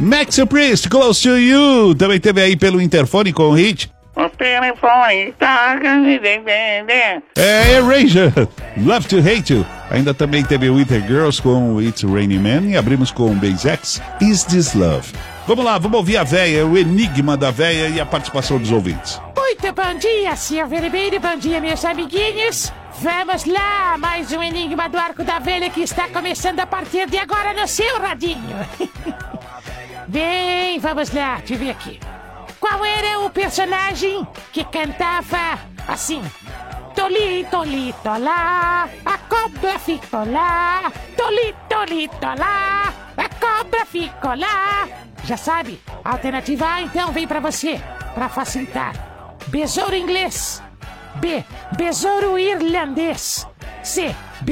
Maxi Priest, Close to You. Também teve aí pelo interfone com o hit. O telefone toca. Erasure, Love to Hate You. Ainda também teve Winter Girls com It's Raining Man. E abrimos com Base X, Is This Love. Vamos lá, vamos ouvir a véia, o enigma da véia e a participação dos ouvintes. Muito bom dia, Silver Baby. Bom dia, meus amiguinhos. Vamos lá, mais um enigma do Arco da Velha que está começando a partir de agora no seu radinho. Bem, vamos lá, deixa eu ver aqui. Qual era o personagem que cantava assim? Toli, toli, tolá, a cobra ficou lá. Toli, toli, tolá, a cobra ficou lá. Já sabe? Alternativa A, então, vem pra você, pra facilitar. Besouro inglês. B, besouro irlandês. C,